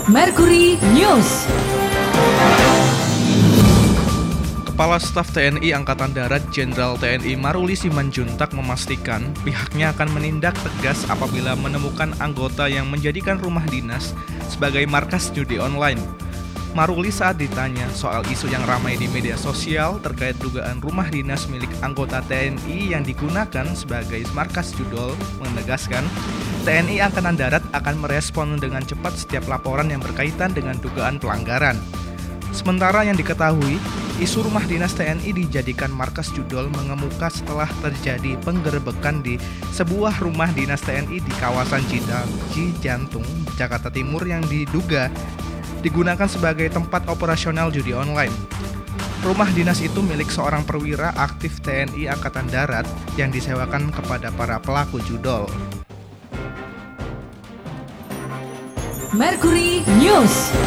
Mercury News. Kepala Staf TNI Angkatan Darat Jenderal TNI Maruli Simanjuntak memastikan pihaknya akan menindak tegas apabila menemukan anggota yang menjadikan rumah dinas sebagai markas judi online. Maruli saat ditanya soal isu yang ramai di media sosial terkait dugaan rumah dinas milik anggota TNI yang digunakan sebagai markas judol, menegaskan TNI Angkatan Darat akan merespon dengan cepat setiap laporan yang berkaitan dengan dugaan pelanggaran. Sementara yang diketahui, isu rumah dinas TNI dijadikan markas judol mengemuka setelah terjadi penggerebekan di sebuah rumah dinas TNI di kawasan Cijantung, Jakarta Timur yang diduga digunakan sebagai tempat operasional judi online. Rumah dinas itu milik seorang perwira aktif TNI Angkatan Darat yang disewakan kepada para pelaku judol. Mercury News.